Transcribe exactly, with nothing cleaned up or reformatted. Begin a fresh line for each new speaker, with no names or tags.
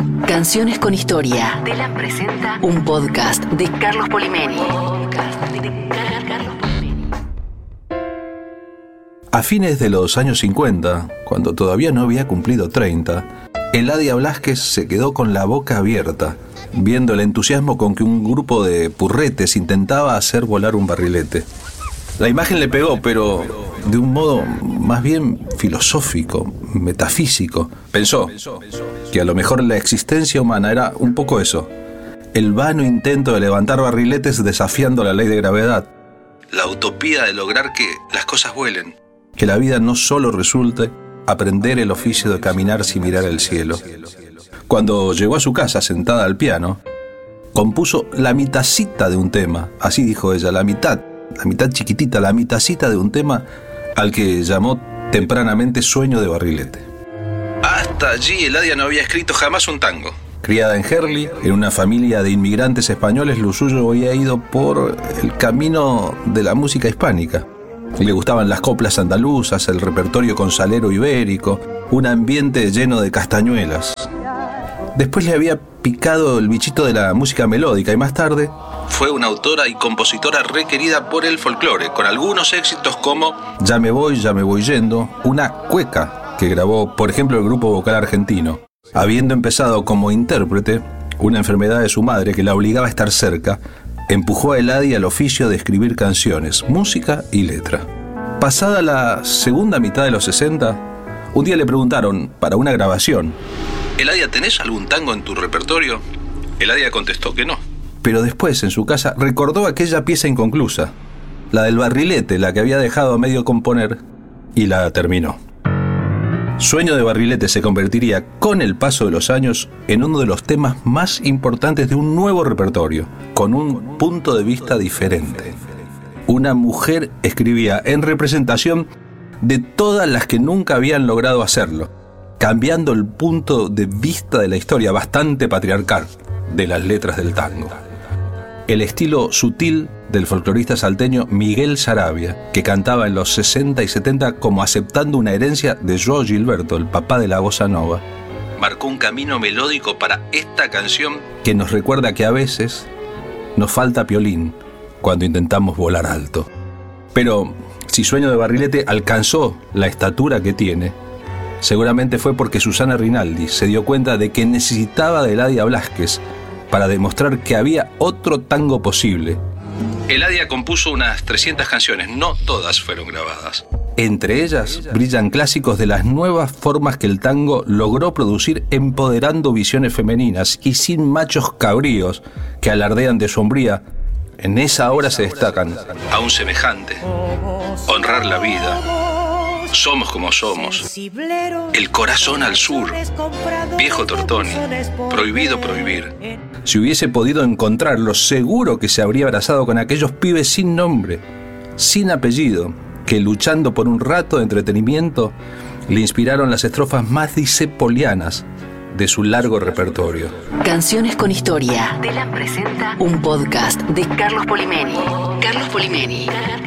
Canciones con historia. Telam presenta un podcast de Carlos Polimeni.
A fines de los años cincuenta, cuando todavía no había cumplido treinta, Eladia Blasquez se quedó con la boca abierta, viendo el entusiasmo con que un grupo de purretes intentaba hacer volar un barrilete. La imagen le pegó, pero de un modo más bien filosófico, metafísico. Pensó que a lo mejor la existencia humana era un poco eso: el vano intento de levantar barriletes desafiando la ley de gravedad, la utopía de lograr que las cosas vuelen, que la vida no solo resulte aprender el oficio de caminar sin mirar el cielo. Cuando llegó a su casa sentada al piano, compuso la mitacita de un tema, así dijo ella, la mitad, la mitad chiquitita, la mitacita de un tema al que llamó tempranamente Sueño de Barrilete. Hasta allí Eladia no había escrito jamás un tango. Criada en Herli, en una familia de inmigrantes españoles, lo suyo había ido por el camino de la música hispánica. Le gustaban las coplas andaluzas, el repertorio consalero ibérico, un ambiente lleno de castañuelas. Después le había picado el bichito de la música melódica y más tarde fue una autora y compositora requerida por el folclore, con algunos éxitos como Ya me voy, ya me voy yendo, una cueca que grabó, por ejemplo, el grupo vocal argentino. Habiendo empezado como intérprete, una enfermedad de su madre que la obligaba a estar cerca empujó a Eladia al oficio de escribir canciones, música y letra. Pasada la segunda mitad de los sesenta, un día le preguntaron, para una grabación: Eladia, ¿tenés algún tango en tu repertorio? Eladia contestó que no. Pero después, en su casa, recordó aquella pieza inconclusa, la del barrilete, la que había dejado a medio componer, y la terminó. Sueño de Barrilete se convertiría, con el paso de los años, en uno de los temas más importantes de un nuevo repertorio, con un punto de vista diferente. Una mujer escribía en representación de todas las que nunca habían logrado hacerlo, cambiando el punto de vista de la historia bastante patriarcal de las letras del tango. El estilo sutil del folclorista salteño Miguel Saravia, que cantaba en los sesenta y setenta como aceptando una herencia de Joao Gilberto, el papá de la bossa nova, marcó un camino melódico para esta canción que nos recuerda que a veces nos falta piolín cuando intentamos volar alto. Pero si Sueño de Barrilete alcanzó la estatura que tiene, seguramente fue porque Susana Rinaldi se dio cuenta de que necesitaba de Eladia Blasquez para demostrar que había otro tango posible. Eladia compuso unas trescientas canciones, no todas fueron grabadas. Entre ellas brillan clásicos de las nuevas formas que el tango logró producir, empoderando visiones femeninas y sin machos cabríos que alardean de su hombría. En esa hora se destacan A un semejante, Honrar la vida, Somos como somos, El corazón al sur, Viejo Tortoni, Prohibido prohibir. Si hubiese podido encontrarlo, seguro que se habría abrazado con aquellos pibes sin nombre, sin apellido, que luchando por un rato de entretenimiento le inspiraron las estrofas más dicepolianas de su largo repertorio.
Canciones con historia. Telam presenta un podcast de Carlos Polimeni. Carlos Polimeni.